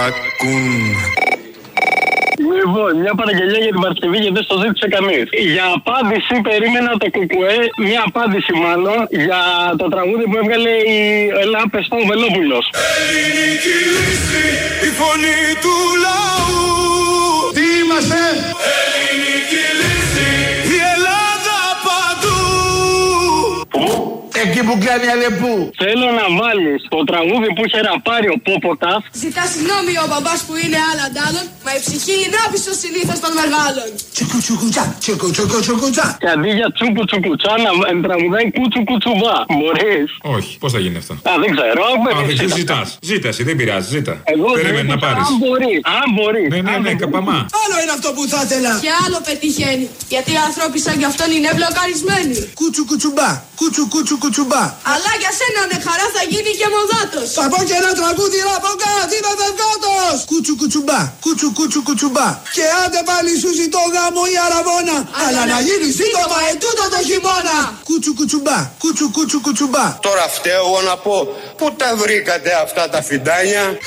ακούν. Λοιπόν, μια παραγγελία για την Παρασκευή γιατί δεν στο ζήτησε κανείς. Για απάντηση περίμενα το κουκουέ, μια απάντηση μάλλον, για το τραγούδι που έβγαλε η Ελά Πεστό Βελόπουλος. Ελληνική λύση, η φωνή του λαού. Τι είμαστε? Ελληνική λύση, η Ελλάδα παντού. Πού? Εκεί που κάνει Αλεπού. Θέλω να βάλεις το τραγούδι που είχε ραπάρει ο Πόποτας. Ζητά συγγνώμη ο μπαμπάς που είναι άλλα ντάλλον, μα η ψυχή είναι άπιστο συνήθως των μεγάλων. Τσουκουτσουκουτσά, τσουκουτσουκουτσουκουτσά. Και αντί για τσούκου τσουκουτσά να τραγουδάει κούτσου κουτσουβά. Μπορείς? Όχι, πώς θα γίνει αυτό? Α, δεν ξέρω. Δεν ζητάς. Ζήτα εσύ, δεν πειράζει, ζήτα. Περίμενε να πάρεις. Αν μπορείς. Ναι, καπαμά. Άλλο είναι αυτό που θα ήθελα. Και άλλο πετυχαίνει, γιατί οι άνθρωποι σαν κι αυτόν είναι μπλοκαρισμένοι. Κουτσουκουτσουμπά, κουτσουκουτσουκουτσουμπά. Αλλά για σένα με χαρά θα γίνει και μοδάτος. Θα πω και ένα τραγούδι ραπογκάτ, είμαι βεβγάτος. Κουτσουκουτσουμπά, κουτσουκουτσουκουτσουμπά. Και άντε πάλι σου ζητώ γάμο η αραβόνα. Αλλά να γίνει σύντομα ετούτο το χειμώνα. Κουτσουκουτσουμπά, κουτσουκουτσουκουτσουμπά. Τώρα φταίω εγώ να πω, πού τα βρήκατε αυτά τα φιντάνια?